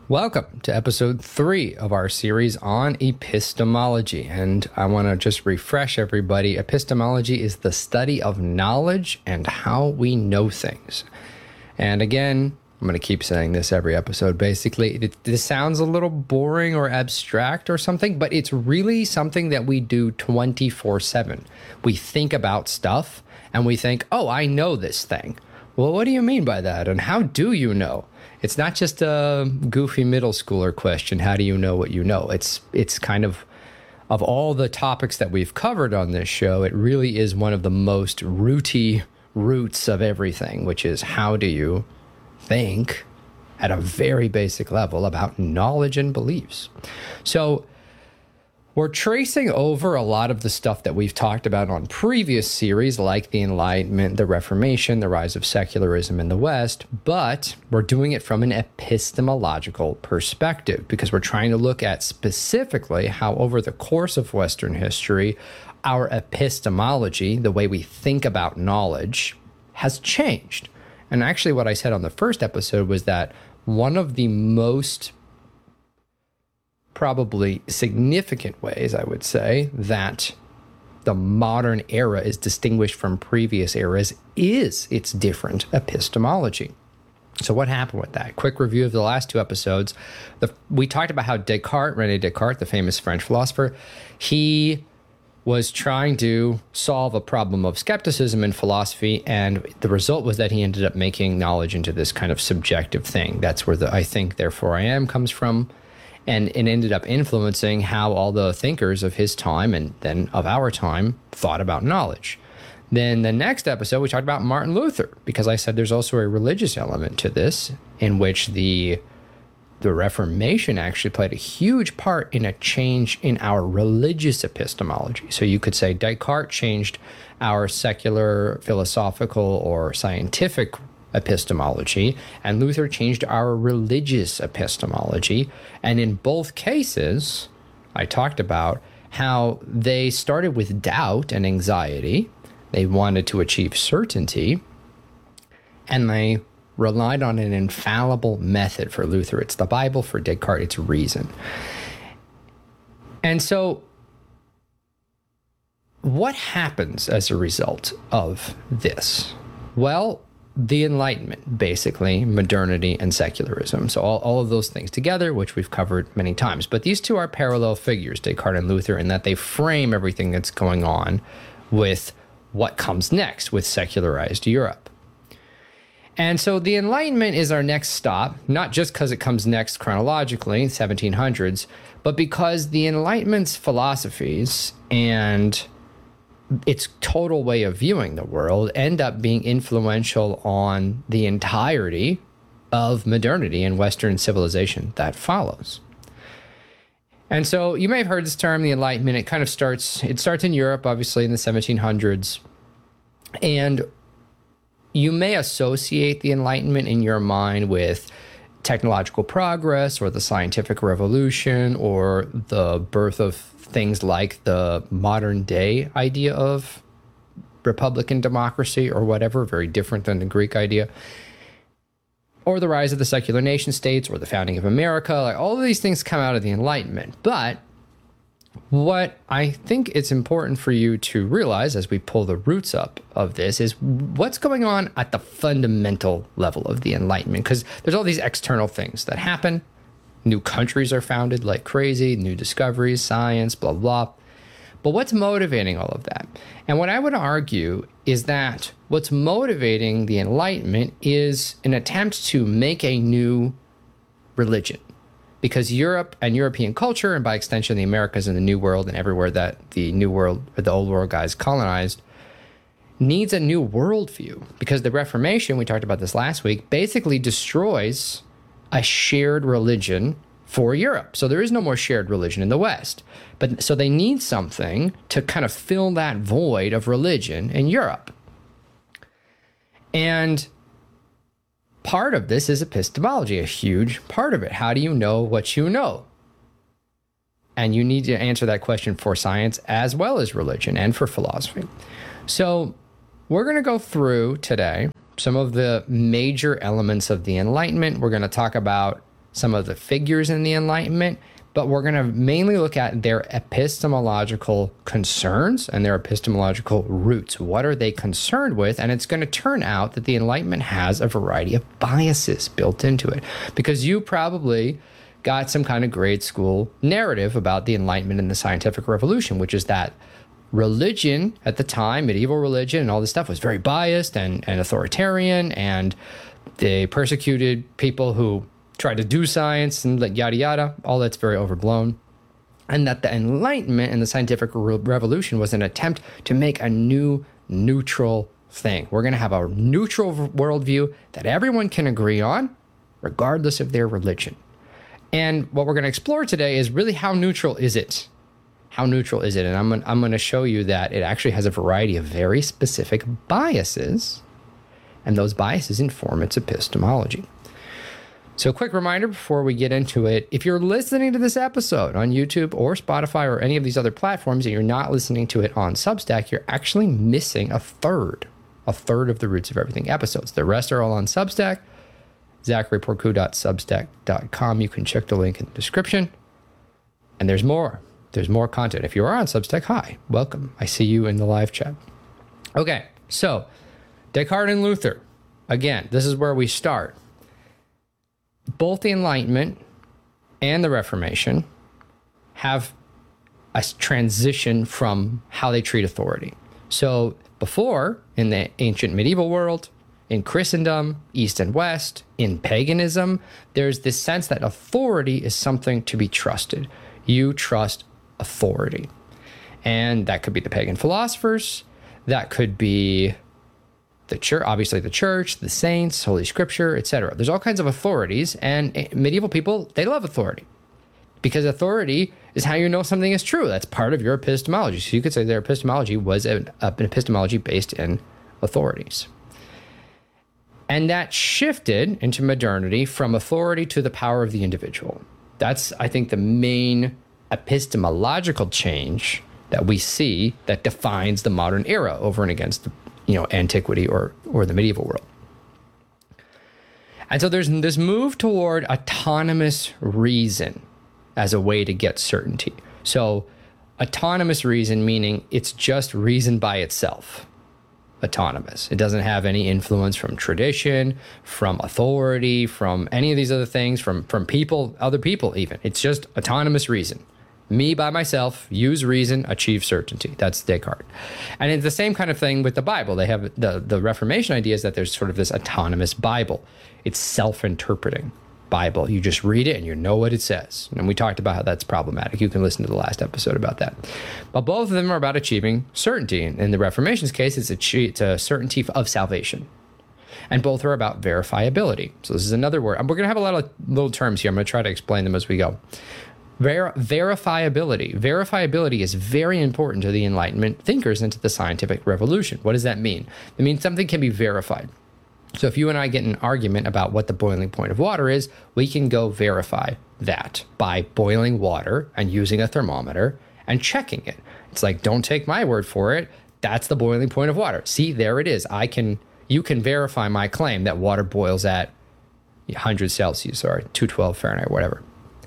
Welcome to episode 3 of our series on epistemology. And I want to just refresh everybody. Epistemology is the study of knowledge and how we know things. And again, I'm going to keep saying this every episode. Basically, this sounds a little boring or abstract or something, but it's really something that we do 24/7. We think about stuff and we think, oh, I know this thing. Well, what do you mean by that? And how do you know? It's not just a goofy middle schooler question. How do you know what you know? It's kind of all the topics that we've covered on this show, it really is one of the most rooty roots of everything, which is how do you think at a very basic level about knowledge and beliefs. So we're tracing over a lot of the stuff that we've talked about on previous series, like the Enlightenment, the Reformation, the rise of secularism in the West, but we're doing it from an epistemological perspective because we're trying to look at specifically how over the course of Western history, our epistemology, the way we think about knowledge, has changed. And actually what I said on the first episode was that one of the most probably significant ways, I would say, that the modern era is distinguished from previous eras is its different epistemology. So what happened with that? Quick review of the last 2 episodes. We talked about how René Descartes, the famous French philosopher, he was trying to solve a problem of skepticism in philosophy, and the result was that he ended up making knowledge into this kind of subjective thing. That's where the I think, therefore I am comes from. And it ended up influencing how all the thinkers of his time and then of our time thought about knowledge. Then the next episode, we talked about Martin Luther, because I said there's also a religious element to this, in which the Reformation actually played a huge part in a change in our religious epistemology. So you could say Descartes changed our secular, philosophical, or scientific epistemology, and Luther changed our religious epistemology. And in both cases, I talked about how they started with doubt and anxiety. They wanted to achieve certainty, and they relied on an infallible method. For Luther, it's the Bible. For Descartes, it's reason. And so what happens as a result of this? Well, the Enlightenment, basically, modernity and secularism. So all of those things together, which we've covered many times. But these two are parallel figures, Descartes and Luther, in that they frame everything that's going on with what comes next with secularized Europe. And so the Enlightenment is our next stop, not just because it comes next chronologically, 1700s, but because the Enlightenment's philosophies and its total way of viewing the world end up being influential on the entirety of modernity and Western civilization that follows. And so you may have heard this term, the Enlightenment. It starts in Europe, obviously in the 1700s. And you may associate the Enlightenment in your mind with technological progress or the scientific revolution or the birth of things like the modern day idea of republican democracy or whatever, very different than the Greek idea, or the rise of the secular nation states or the founding of America. Like, all of these things come out of the Enlightenment. But what I think it's important for you to realize as we pull the roots up of this is what's going on at the fundamental level of the Enlightenment, because there's all these external things that happen. New countries are founded like crazy, new discoveries, science, blah, blah. But what's motivating all of that? And what I would argue is that what's motivating the Enlightenment is an attempt to make a new religion. Because Europe and European culture, and by extension the Americas and the New World and everywhere that the New World or the Old World guys colonized, needs a new worldview. Because the Reformation, we talked about this last week, basically destroys a shared religion for Europe. So there is no more shared religion in the West. But so they need something to kind of fill that void of religion in Europe. And part of this is epistemology, a huge part of it. How do you know what you know? And you need to answer that question for science as well as religion and for philosophy. So we're going to go through today some of the major elements of the Enlightenment. We're going to talk about some of the figures in the Enlightenment, but we're going to mainly look at their epistemological concerns and their epistemological roots. What are they concerned with? And it's going to turn out that the Enlightenment has a variety of biases built into it, because you probably got some kind of grade school narrative about the Enlightenment and the scientific revolution, which is that religion at the time, medieval religion and all this stuff, was very biased and authoritarian, and they persecuted people who tried to do science and like yada yada. All that's very overblown. And that the Enlightenment and the scientific revolution was an attempt to make a new neutral thing. We're going to have a neutral worldview that everyone can agree on, regardless of their religion. And what we're going to explore today is really how neutral is it? How neutral is it? And I'm going to show you that it actually has a variety of very specific biases, and those biases inform its epistemology. So a quick reminder before we get into it, if you're listening to this episode on YouTube or Spotify or any of these other platforms and you're not listening to it on Substack, you're actually missing a third of the Roots of Everything episodes. The rest are all on Substack, zacharyporcu.substack.com. You can check the link in the description. And there's more. There's more content. If you are on Substack, hi, welcome. I see you in the live chat. Okay, so Descartes and Luther. Again, this is where we start. Both the Enlightenment and the Reformation have a transition from how they treat authority. So before, in the ancient medieval world, in Christendom, East and West, in paganism, there's this sense that authority is something to be trusted. You trust authority. And that could be the pagan philosophers, that could be the church, obviously the church, the saints, Holy Scripture, etc. There's all kinds of authorities, and medieval people, they love authority because authority is how you know something is true. That's part of your epistemology. So you could say their epistemology was an epistemology based in authorities. And that shifted into modernity from authority to the power of the individual. That's, I think, the main epistemological change that we see that defines the modern era over and against the antiquity or the medieval world. And so there's this move toward autonomous reason as a way to get certainty. So autonomous reason, meaning it's just reason by itself. Autonomous. It doesn't have any influence from tradition, from authority, from any of these other things, from people, other people even. It's just autonomous reason. Me by myself, use reason, achieve certainty. That's Descartes. And it's the same kind of thing with the Bible. They have the Reformation idea is that there's sort of this autonomous Bible. It's self-interpreting Bible. You just read it and you know what it says. And we talked about how that's problematic. You can listen to the last episode about that. But both of them are about achieving certainty. In the Reformation's case, it's a certainty of salvation. And both are about verifiability. So this is another word. We're going to have a lot of little terms here. I'm going to try to explain them as we go. Verifiability. Verifiability is very important to the Enlightenment thinkers and to the scientific revolution. What does that mean? It means something can be verified. So if you and I get in an argument about what the boiling point of water is, we can go verify that by boiling water and using a thermometer and checking it. It's like, don't take my word for it. That's the boiling point of water. See, there it is. You can verify my claim that water boils at 100 Celsius or 212 Fahrenheit, whatever.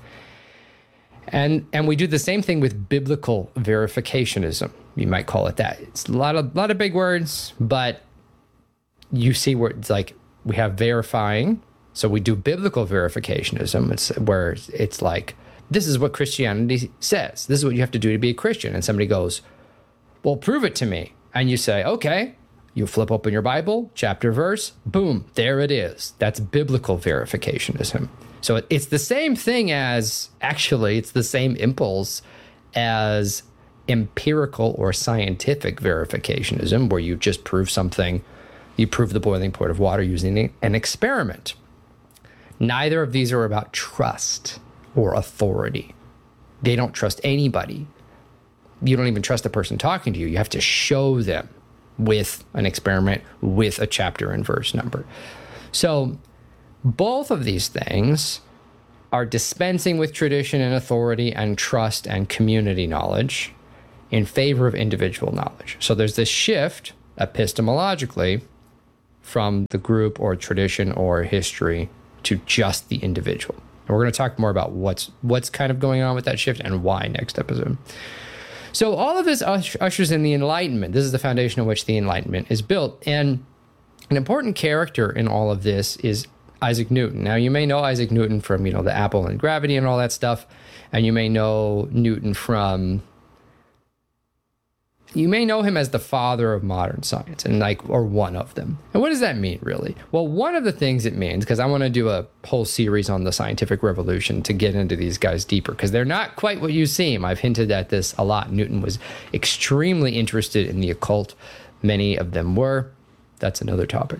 And we do the same thing with biblical verificationism. You might call it that. It's a lot of big words, but you see where it's like we have verifying. So we do biblical verificationism. It's where it's like, this is what Christianity says. This is what you have to do to be a Christian. And somebody goes, well, prove it to me. And you say, okay. You flip open your Bible, chapter, verse, boom, there it is. That's biblical verificationism. So it's the same thing as, actually, it's the same impulse as empirical or scientific verificationism, where you just prove something, you prove the boiling point of water using an experiment. Neither of these are about trust or authority. They don't trust anybody. You don't even trust the person talking to you. You have to show them with an experiment, with a chapter and verse number. So both of these things are dispensing with tradition and authority and trust and community knowledge in favor of individual knowledge. So there's this shift epistemologically from the group or tradition or history to just the individual. And we're going to talk more about what's kind of going on with that shift and why next episode. So all of this ushers in the Enlightenment. This is the foundation on which the Enlightenment is built. And an important character in all of this is Isaac Newton. Now, you may know Isaac Newton from, the apple and gravity and all that stuff. And you may know Newton from... You may know him as the father of modern science, or one of them. And what does that mean, really? Well, one of the things it means, because I want to do a whole series on the scientific revolution to get into these guys deeper, because they're not quite what you seem. I've hinted at this a lot. Newton was extremely interested in the occult. Many of them were. That's another topic.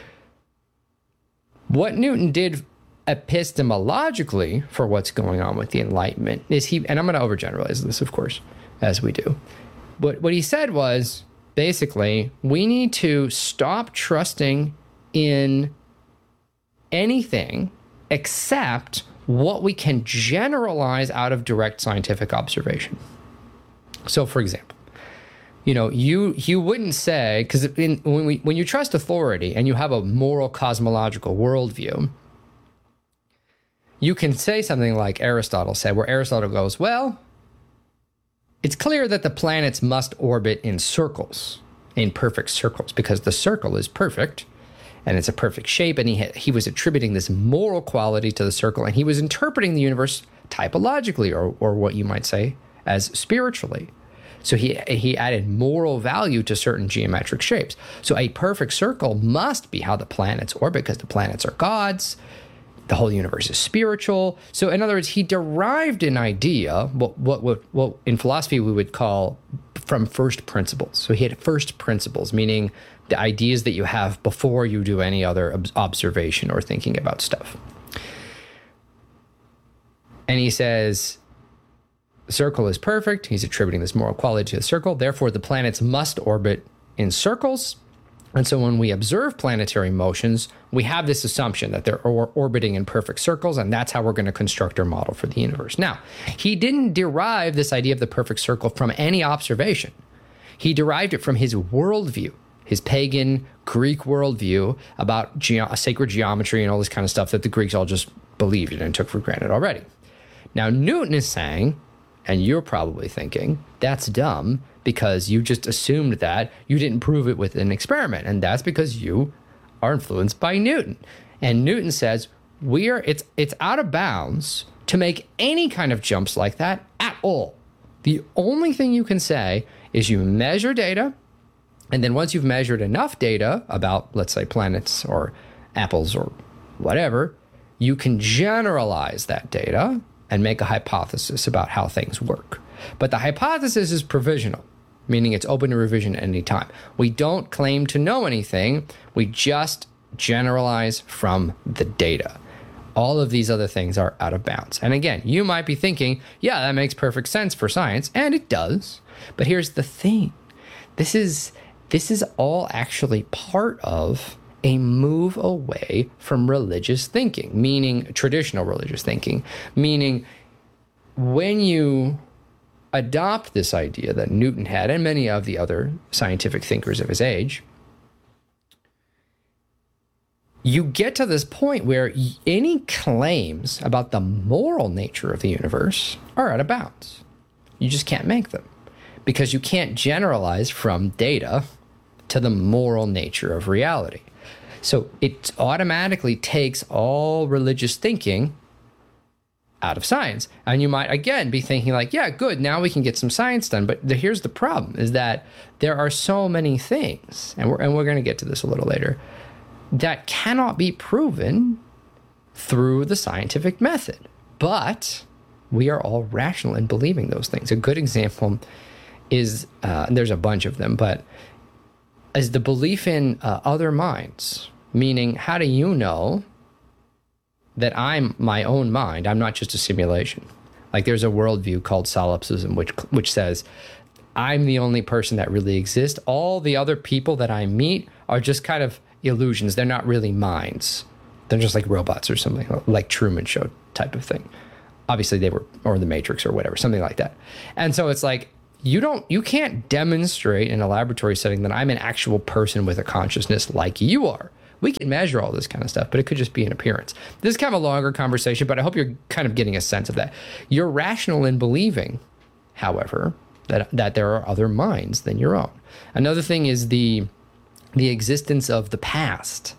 What Newton did epistemologically for what's going on with the Enlightenment is and I'm going to overgeneralize this, of course, as we do. But what he said was, basically, we need to stop trusting in anything except what we can generalize out of direct scientific observation. So, for example, you wouldn't say, because when you trust authority and you have a moral cosmological worldview, you can say something like Aristotle said, where Aristotle goes, well, it's clear that the planets must orbit in circles, in perfect circles, because the circle is perfect and it's a perfect shape. And he was attributing this moral quality to the circle, and he was interpreting the universe typologically, or what you might say as spiritually. So he added moral value to certain geometric shapes. So a perfect circle must be how the planets orbit, because the planets are gods. The whole universe is spiritual. So in other words, he derived an idea, what in philosophy we would call from first principles. So he had first principles, meaning the ideas that you have before you do any other observation or thinking about stuff. And he says, the circle is perfect. He's attributing this moral quality to the circle. Therefore, the planets must orbit in circles. And so when we observe planetary motions, we have this assumption that they're orbiting in perfect circles, and that's how we're going to construct our model for the universe. Now, he didn't derive this idea of the perfect circle from any observation. He derived it from his worldview, his pagan Greek worldview about sacred geometry and all this kind of stuff that the Greeks all just believed in and took for granted already. Now, Newton is saying, and you're probably thinking, that's dumb, because you just assumed that, you didn't prove it with an experiment. And that's because you are influenced by Newton. And Newton says, it's out of bounds to make any kind of jumps like that at all. The only thing you can say is you measure data, and then once you've measured enough data about, let's say, planets or apples or whatever, you can generalize that data and make a hypothesis about how things work. But the hypothesis is provisional, meaning it's open to revision at any time. We don't claim to know anything. We just generalize from the data. All of these other things are out of bounds. And again, you might be thinking, yeah, that makes perfect sense for science, and it does. But here's the thing. This is all actually part of a move away from religious thinking, meaning traditional religious thinking, meaning when you adopt this idea that Newton had and many of the other scientific thinkers of his age, you get to this point where any claims about the moral nature of the universe are out of bounds. You just can't make them because you can't generalize from data to the moral nature of reality. So it automatically takes all religious thinking out of science. And you might, again, be thinking like, yeah, good, now we can get some science done. But here's the problem, is that there are so many things, and we're going to get to this a little later, that cannot be proven through the scientific method. But we are all rational in believing those things. A good example is, there's a bunch of them, but is the belief in other minds. Meaning, how do you know that I'm my own mind? I'm not just a simulation. Like there's a worldview called solipsism, which says, I'm the only person that really exists. All the other people that I meet are just kind of illusions. They're not really minds. They're just like robots or something, like Truman Show type of thing. Obviously they were, or the Matrix or whatever, something like that. And so it's like, you can't demonstrate in a laboratory setting that I'm an actual person with a consciousness like you are. We can measure all this kind of stuff, but it could just be an appearance. This is kind of a longer conversation, but I hope you're kind of getting a sense of that. You're rational in believing, however, that there are other minds than your own. Another thing is the existence of the past.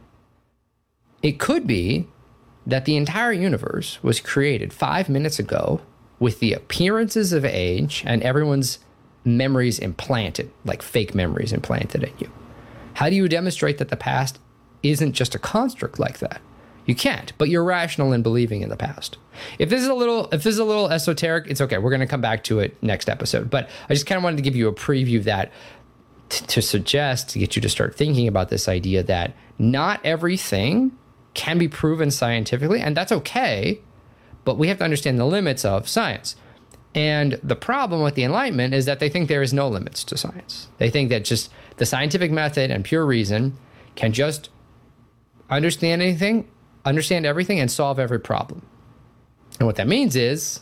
It could be that the entire universe was created 5 minutes ago with the appearances of age and everyone's memories implanted, like fake memories implanted in you. How do you demonstrate that the past isn't just a construct like that? You can't, but you're rational in believing in the past. If this is a little esoteric, it's okay. We're going to come back to it next episode. But I just kind of wanted to give you a preview of that to suggest, to get you to start thinking about this idea that not everything can be proven scientifically, and that's okay, but we have to understand the limits of science. And the problem with the Enlightenment is that they think there is no limits to science. They think that just the scientific method and pure reason can just understand everything, and solve every problem. And what that means is,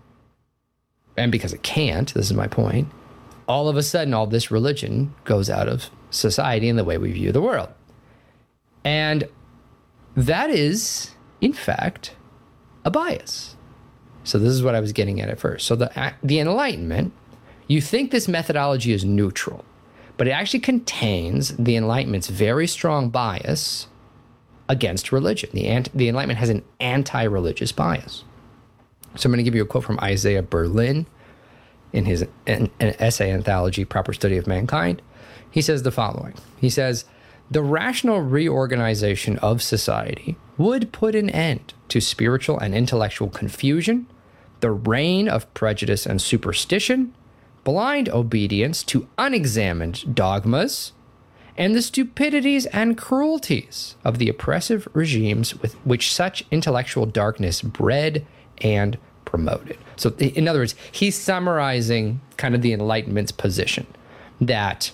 and because it can't, this is my point, all of a sudden, all this religion goes out of society and the way we view the world. And that is, in fact, a bias. So this is what I was getting at first. So the Enlightenment, you think this methodology is neutral, but it actually contains the Enlightenment's very strong bias against religion. The Enlightenment has an anti-religious bias. So I'm going to give you a quote from Isaiah Berlin in his an essay anthology, Proper Study of Mankind. He says the following. He says, "The rational reorganization of society would put an end to spiritual and intellectual confusion, the reign of prejudice and superstition, blind obedience to unexamined dogmas, and the stupidities and cruelties of the oppressive regimes with which such intellectual darkness bred and promoted." So in other words, he's summarizing kind of the Enlightenment's position that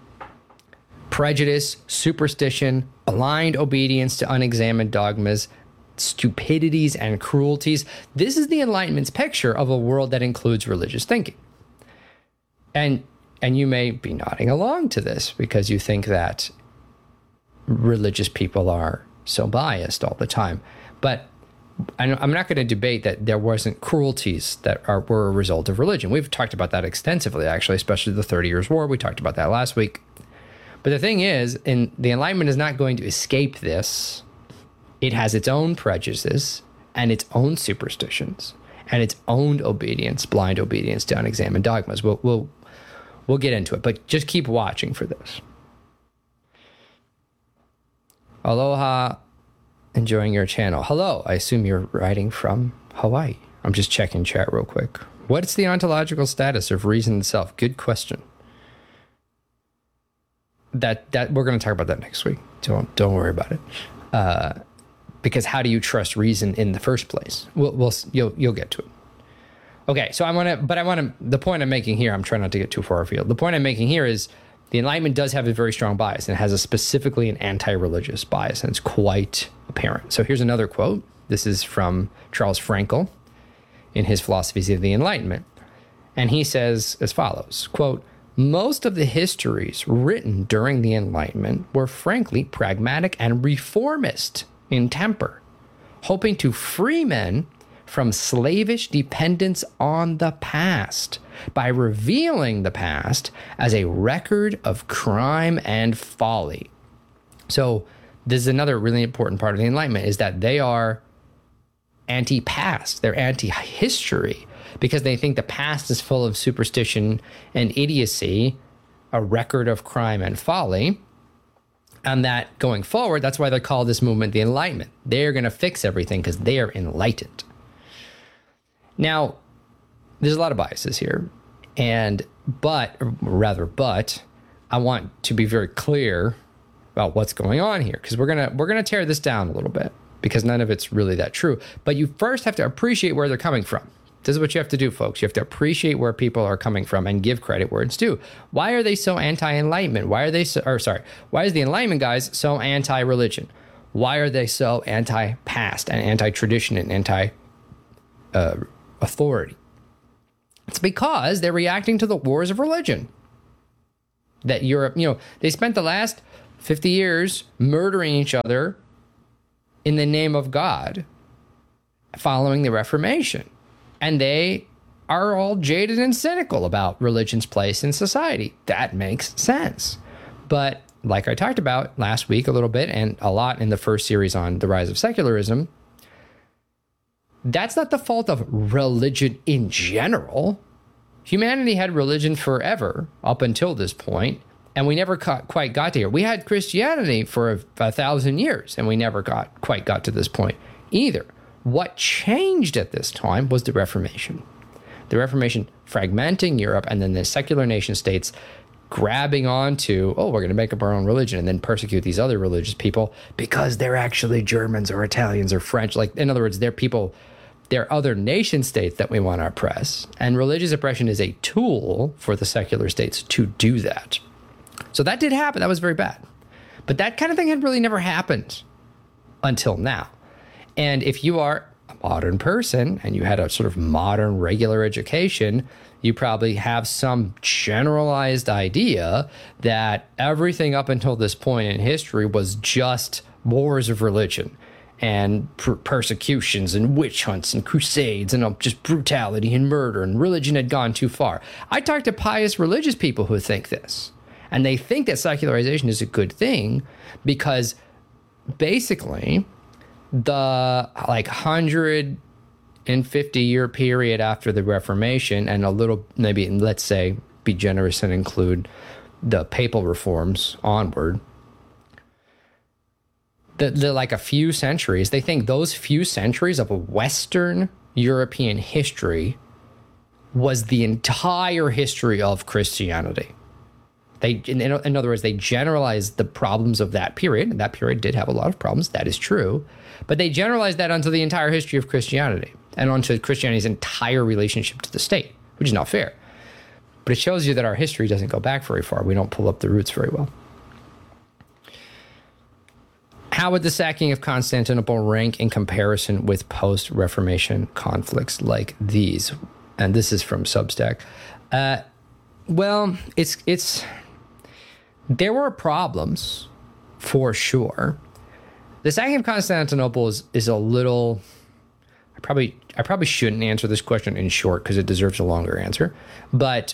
prejudice, superstition, blind obedience to unexamined dogmas, stupidities and cruelties. This is the Enlightenment's picture of a world that includes religious thinking. And you may be nodding along to this because you think that religious people are so biased all the time. But I'm not going to debate that there wasn't cruelties that were a result of religion. We've talked about that extensively, actually, especially the 30 Years' War. We talked about that last week. But the thing is, the Enlightenment is not going to escape this. It has its own prejudices and its own superstitions and its own obedience, blind obedience to unexamined dogmas. We'll get into it, but just keep watching for this. Aloha, enjoying your channel. Hello, I assume you're writing from Hawaii. I'm just checking chat real quick. What's the ontological status of reason itself? Good question. That we're going to talk about that next week. Don't worry about it. Because how do you trust reason in the first place? You'll get to it. Okay, so the point I'm making here, I'm trying not to get too far afield. The point I'm making here is the Enlightenment does have a very strong bias, and it has specifically an anti-religious bias, and it's quite apparent. So here's another quote. This is from Charles Frankel in his Philosophies of the Enlightenment. And he says as follows, quote, "Most of the histories written during the Enlightenment were frankly pragmatic and reformist in temper, hoping to free men from slavish dependence on the past by revealing the past as a record of crime and folly." So this is another really important part of the Enlightenment, is that they are anti-past. They're anti-history because they think the past is full of superstition and idiocy, a record of crime and folly. And that going forward, that's why they call this movement the Enlightenment. They're going to fix everything because they are enlightened. Now, there's a lot of biases here, but I want to be very clear about what's going on here, because we're gonna tear this down a little bit because none of it's really that true. But you first have to appreciate where they're coming from. This is what you have to do, folks. You have to appreciate where people are coming from and give credit where it's due. Why are they so anti-Enlightenment? Why is the Enlightenment guys so anti-religion? Why are they so anti-past and anti-tradition and anti-authority? It's because they're reacting to the wars of religion that Europe, they spent the last 50 years murdering each other in the name of God following the Reformation. And they are all jaded and cynical about religion's place in society. That makes sense. But like I talked about last week a little bit and a lot in the first series on the rise of secularism, that's not the fault of religion in general. Humanity had religion forever up until this point, and we never quite got to here. We had Christianity for 1,000 years, and we never quite got to this point either. What changed at this time was the Reformation. The Reformation fragmenting Europe, and then the secular nation states grabbing onto, oh, we're going to make up our own religion and then persecute these other religious people because they're actually Germans or Italians or French. Like, in other words, they're people, they're other nation states that we want to oppress. And religious oppression is a tool for the secular states to do that. So that did happen. That was very bad. But that kind of thing had really never happened until now. And if you are a modern person and you had a sort of modern regular education, you probably have some generalized idea that everything up until this point in history was just wars of religion and persecutions and witch hunts and crusades and just brutality and murder, and religion had gone too far. I talk to pious religious people who think this, and they think that secularization is a good thing because basically the 150-year period after the Reformation, and a little, maybe, let's say, be generous and include the papal reforms onward, the like a few centuries, they think those few centuries of a Western European history was the entire history of Christianity. They, in other words, they generalized the problems of that period, and that period did have a lot of problems, that is true, but they generalized that onto the entire history of Christianity and onto Christianity's entire relationship to the state, which is not fair. But it shows you that our history doesn't go back very far. We don't pull up the roots very well. How would the sacking of Constantinople rank in comparison with post-Reformation conflicts like these? And this is from Substack. Well, it's there were problems for sure. The sacking of Constantinople is a little. I probably shouldn't answer this question in short because it deserves a longer answer. But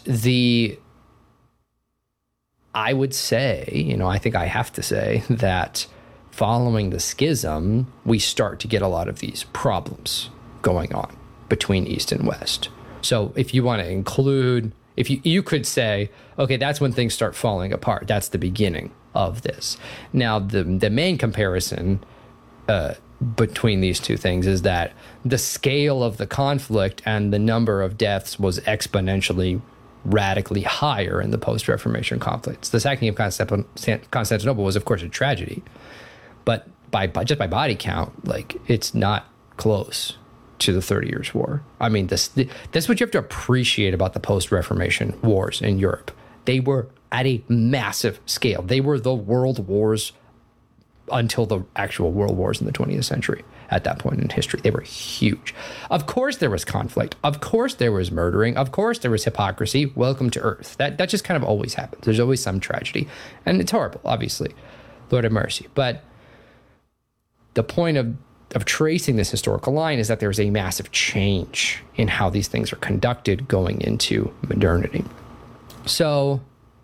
I would say, I think I have to say that following the schism, we start to get a lot of these problems going on between East and West. So if you want to include, if you could say, okay, that's when things start falling apart. That's the beginning of this. Now, the main comparison between these two things is that the scale of the conflict and the number of deaths was exponentially, radically higher in the post-Reformation conflicts. The sacking of Constantinople was, of course, a tragedy, but just by body count, it's not close to the 30 Years' War. I mean, that's what you have to appreciate about the post-Reformation wars in Europe. They were at a massive scale. They were the world wars until the actual world wars in the 20th century. At that point in history, they were huge. Of course there was conflict. Of course there was murdering. Of course there was hypocrisy. Welcome to Earth. That just kind of always happens. There's always some tragedy. And it's horrible, obviously. Lord have mercy. But the point of tracing this historical line is that there's a massive change in how these things are conducted going into modernity. So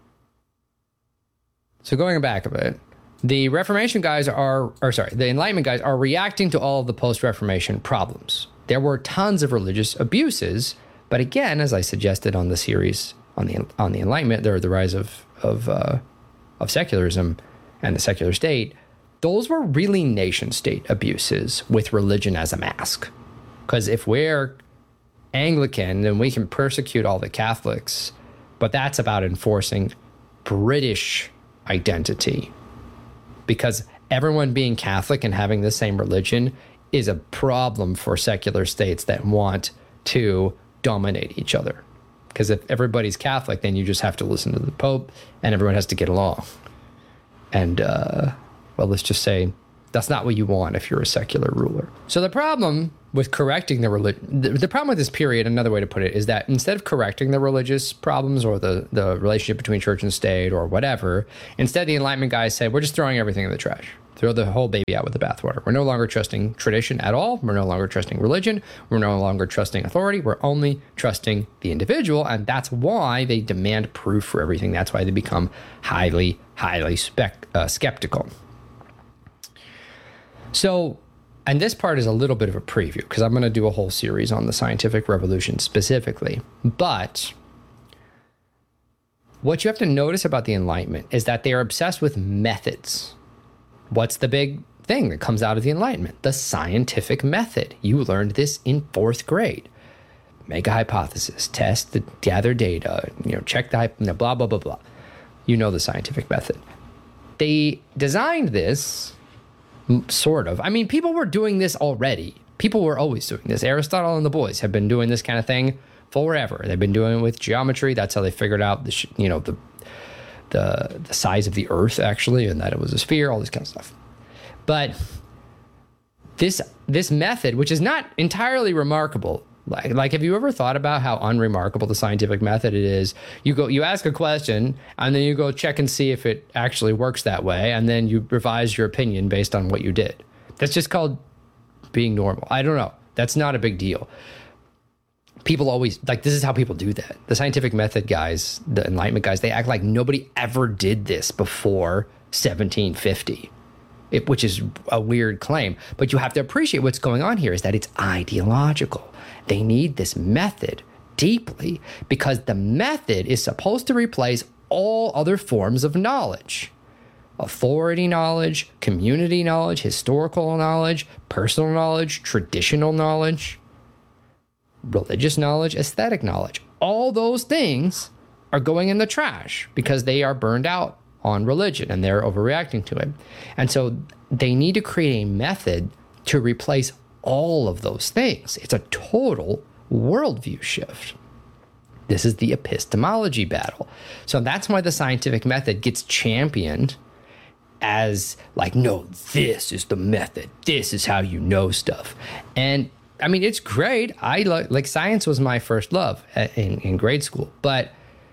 going back a bit, the Reformation guys the Enlightenment guys are reacting to all of the post-Reformation problems. There were tons of religious abuses, but again, as I suggested on the series on the Enlightenment, the rise of secularism and the secular state, those were really nation-state abuses with religion as a mask. Because if we're Anglican, then we can persecute all the Catholics, but that's about enforcing British identity. Because everyone being Catholic and having the same religion is a problem for secular states that want to dominate each other. Because if everybody's Catholic, then you just have to listen to the Pope and everyone has to get along. And, well, let's just say that's not what you want if you're a secular ruler. So the problem with correcting the religion, the problem with this period, another way to put it, is that instead of correcting the religious problems or the relationship between church and state or whatever, instead the Enlightenment guys said, we're just throwing everything in the trash. Throw the whole baby out with the bathwater. We're no longer trusting tradition at all. We're no longer trusting religion. We're no longer trusting authority. We're only trusting the individual. And that's why they demand proof for everything. That's why they become highly, highly skeptical. So, and this part is a little bit of a preview because I'm going to do a whole series on the scientific revolution specifically. But what you have to notice about the Enlightenment is that they are obsessed with methods. What's the big thing that comes out of the Enlightenment? The scientific method. You learned this in 4th grade. Make a hypothesis, test, gather data, check the blah, blah, blah, blah. You know the scientific method. They designed this sort of. I mean, people were doing this already. People were always doing this. Aristotle and the boys have been doing this kind of thing forever. They've been doing it with geometry. That's how they figured out the size of the Earth, actually, and that it was a sphere, all this kind of stuff. But this method, which is not entirely remarkable, like have you ever thought about how unremarkable the scientific method is? You ask a question, and then you go check and see if it actually works that way, and then you revise your opinion based on what you did. That's just called being normal. I don't know. That's not a big deal. People always, this is how people do that. The scientific method guys, the Enlightenment guys, they act like nobody ever did this before 1750, which is a weird claim. But you have to appreciate what's going on here is that it's ideological. They need this method deeply because the method is supposed to replace all other forms of knowledge. Authority knowledge, community knowledge, historical knowledge, personal knowledge, traditional knowledge, religious knowledge, aesthetic knowledge. All those things are going in the trash because they are burned out on religion and they're overreacting to it. And so they need to create a method to replace all of those things. It's a total worldview shift. This is the epistemology battle. So that's why the scientific method gets championed as no, this is the method. This is how you know stuff. And I mean, it's great. I like science was my first love in grade school, but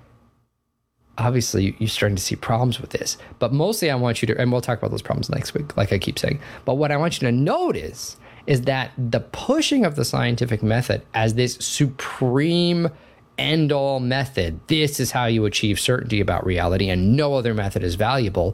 obviously you're starting to see problems with this. But mostly I want you to, and we'll talk about those problems next week, like I keep saying. But what I want you to notice is that the pushing of the scientific method as this supreme end-all method, this is how you achieve certainty about reality and no other method is valuable,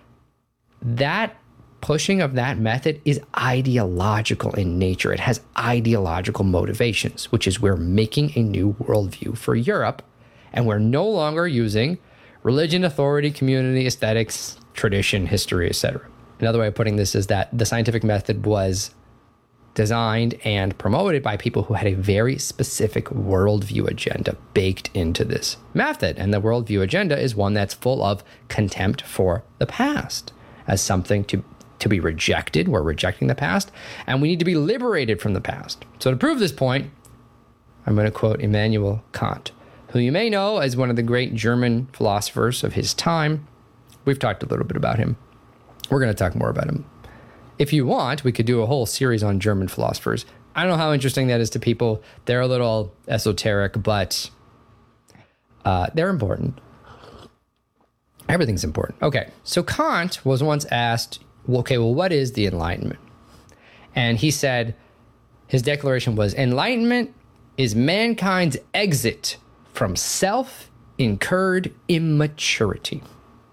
that pushing of that method is ideological in nature. It has ideological motivations, which is we're making a new worldview for Europe, and we're no longer using religion, authority, community, aesthetics, tradition, history, etc. Another way of putting this is that the scientific method was designed and promoted by people who had a very specific worldview agenda baked into this method. And the worldview agenda is one that's full of contempt for the past as something to be rejected. We're rejecting the past, and we need to be liberated from the past. So to prove this point, I'm going to quote Immanuel Kant, who you may know as one of the great German philosophers of his time. We've talked a little bit about him. We're going to talk more about him. If you want, we could do a whole series on German philosophers. I don't know how interesting that is to people. They're a little esoteric, but they're important. Everything's important. Okay, so Kant was once asked, what is the Enlightenment? And he said, his declaration was, enlightenment is mankind's exit from self-incurred immaturity.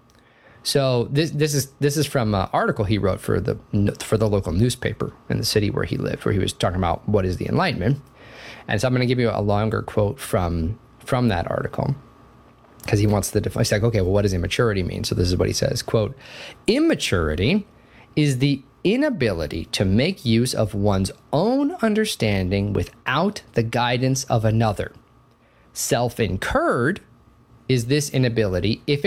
So this is from an article he wrote for the local newspaper in the city where he lived, where he was talking about what is the Enlightenment. And so I'm going to give you a longer quote from that article because he wants to define. He's like, okay, well, what does immaturity mean? So this is what he says, quote, immaturity is the inability to make use of one's own understanding without the guidance of another. Self-incurred is this inability if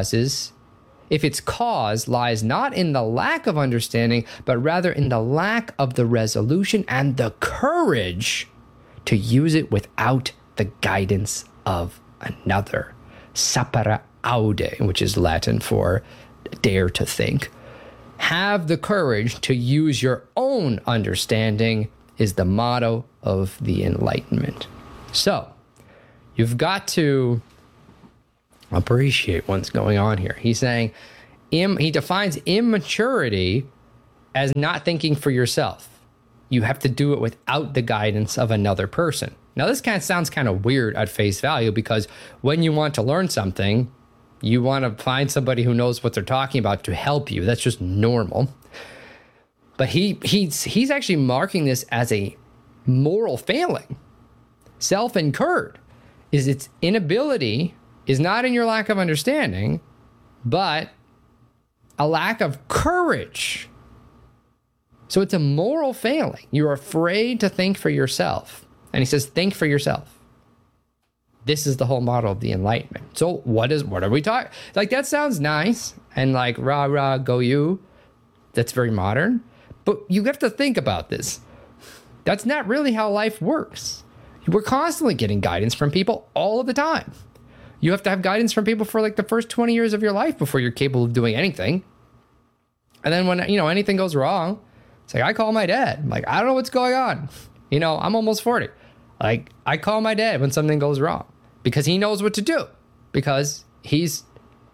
its cause lies not in the lack of understanding, but rather in the lack of the resolution and the courage to use it without the guidance of another. Sapere aude, which is Latin for dare to think. Have the courage to use your own understanding is the motto of the Enlightenment. So you've got to appreciate what's going on here. He's saying, he defines immaturity as not thinking for yourself. You have to do it without the guidance of another person. Now, this kind of sounds kind of weird at face value, because when you want to learn something, you want to find somebody who knows what they're talking about to help you. That's just normal. But he's actually marking this as a moral failing. Self-incurred is its inability is not in your lack of understanding, but a lack of courage. So it's a moral failing. You're afraid to think for yourself. And he says, think for yourself. This is the whole model of the Enlightenment. So what are we talking? Like, that sounds nice and like, rah, rah, go you. That's very modern. But you have to think about this. That's not really how life works. We're constantly getting guidance from people all of the time. You have to have guidance from people for like the first 20 years of your life before you're capable of doing anything. And then when, anything goes wrong, it's like, I call my dad. I'm like, I don't know what's going on. I'm almost 40. Like, I call my dad when something goes wrong because he knows what to do, because he's,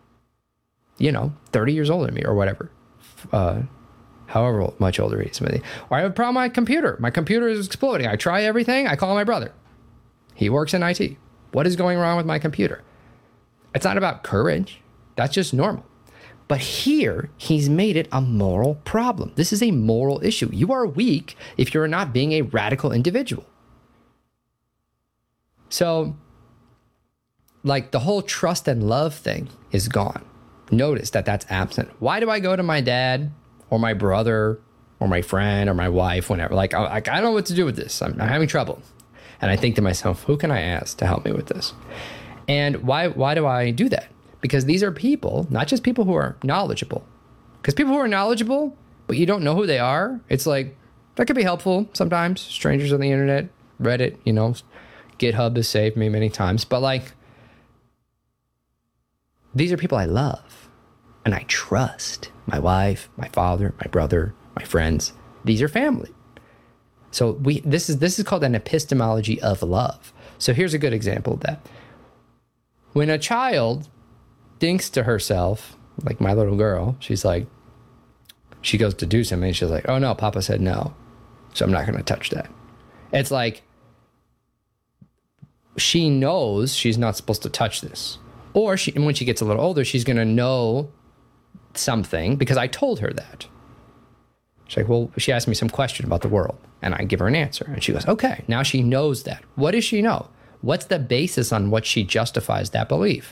30 years older than me or whatever. However much older he is. Or I have a problem with my computer. My computer is exploding. I try everything. I call my brother. He works in IT. What is going wrong with my computer? It's not about courage. That's just normal. But here, he's made it a moral problem. This is a moral issue. You are weak if you're not being a radical individual. So, like, the whole trust and love thing is gone. Notice that that's absent. Why do I go to my dad or my brother or my friend or my wife whenever? Like, I don't know what to do with this. I'm having trouble. And I think to myself, who can I ask to help me with this? And why do I do that? Because these are people, not just people who are knowledgeable. Because people who are knowledgeable, but you don't know who they are, it's like, that could be helpful sometimes. Strangers on the internet, Reddit, GitHub has saved me many times. But like, these are people I love and I trust. My wife, my father, my brother, my friends. These are family. So this is called an epistemology of love. So here's a good example of that. When a child thinks to herself, like my little girl, she's like, she goes to do something and she's like, oh no, Papa said no, so I'm not going to touch that. It's like, she knows she's not supposed to touch this. Or when she gets a little older, she's going to know something because I told her that. She's like, well, she asked me some question about the world and I give her an answer. And she goes, okay, now she knows that. What does she know? What's the basis on what she justifies that belief?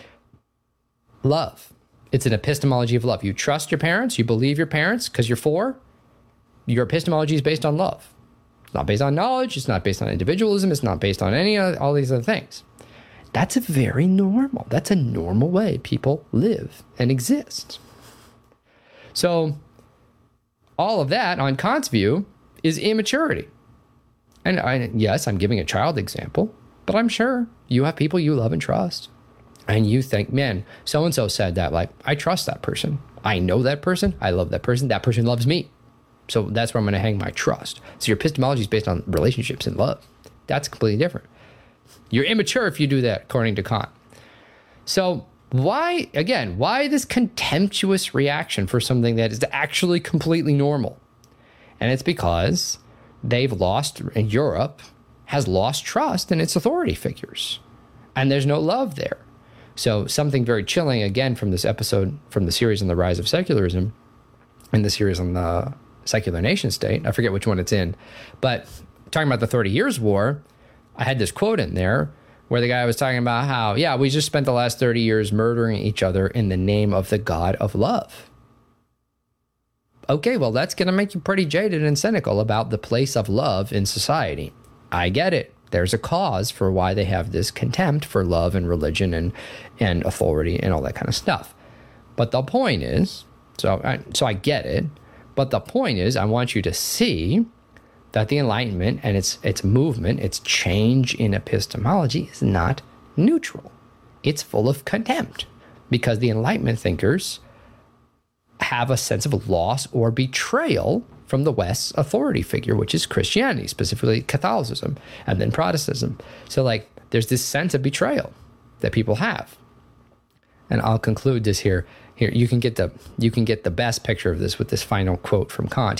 Love. It's an epistemology of love. You trust your parents, you believe your parents because you're 4. Your epistemology is based on love. It's not based on knowledge. It's not based on individualism. It's not based on all these other things. That's very normal. That's a normal way people live and exist. So all of that, on Kant's view, is immaturity. And yes, I'm giving a child example, but I'm sure you have people you love and trust. And you think, man, so-and-so said that, like, I trust that person. I know that person. I love that person. That person loves me. So that's where I'm going to hang my trust. So your epistemology is based on relationships and love. That's completely different. You're immature if you do that, according to Kant. So why this contemptuous reaction for something that is actually completely normal? And it's because Europe has lost trust in its authority figures. And there's no love there. So something very chilling, again, from this episode, from the series on the rise of secularism, and the series on the secular nation state, I forget which one it's in, but talking about the 30 Years' War, I had this quote in there where the guy was talking about how, yeah, we just spent the last 30 years murdering each other in the name of the God of love. Okay, well, that's going to make you pretty jaded and cynical about the place of love in society. I get it. There's a cause for why they have this contempt for love and religion and authority and all that kind of stuff. But the point is, so I get it, but the point is, I want you to see that the Enlightenment and its movement, its change in epistemology is not neutral. It's full of contempt because the Enlightenment thinkers have a sense of loss or betrayal from the West's authority figure, which is Christianity, specifically Catholicism, and then Protestantism. So like there's this sense of betrayal that people have. And I'll conclude this here. Here you can get the best picture of this with this final quote from Kant.